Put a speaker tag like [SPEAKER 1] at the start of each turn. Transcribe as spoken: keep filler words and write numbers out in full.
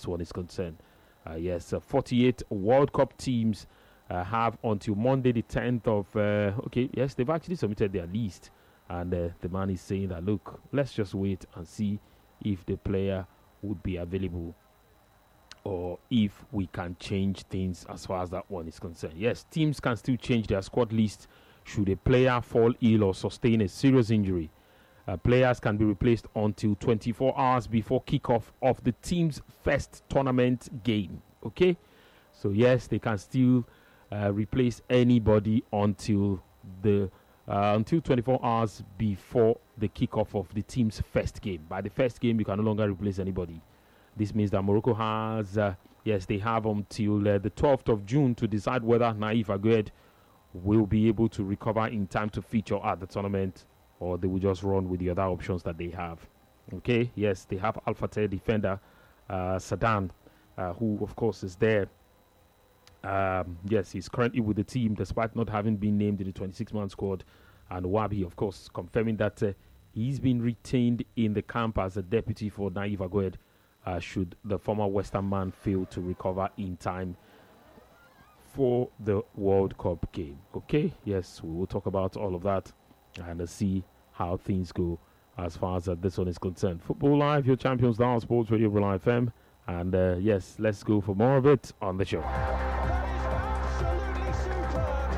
[SPEAKER 1] this one is concerned. Uh, yes, uh, forty-eight World Cup teams uh, have until Monday the tenth of... Uh, okay, yes, they've actually submitted their list. And uh, the man is saying that, look, let's just wait and see if the player would be available or if we can change things as far as that one is concerned. Yes, teams can still change their squad list should a player fall ill or sustain a serious injury. Uh, players can be replaced until twenty-four hours before kickoff of the team's first tournament game. Okay? So, yes, they can still uh, replace anybody until the uh, until twenty-four hours before the kickoff of the team's first game. By the first game, you can no longer replace anybody. This means that Morocco has, uh, yes, they have until uh, the twelfth of June to decide whether Naif Agued will be able to recover in time to feature at the tournament, or they will just run with the other options that they have. Okay, yes, they have Al Fateh defender uh, Sadan, uh, who of course is there. Um, yes, he's currently with the team despite not having been named in the twenty-six man squad. And Wabi, of course, confirming that uh, he's been retained in the camp as a deputy for Naif Agued, uh, should the former Western man fail to recover in time for the World Cup game. Okay, yes, we will talk about all of that and uh, see how things go as far as uh, this one is concerned. Football Live, your champions, Dial Sports Radio, Reliant F M. And uh, yes, let's go for more of it on the show.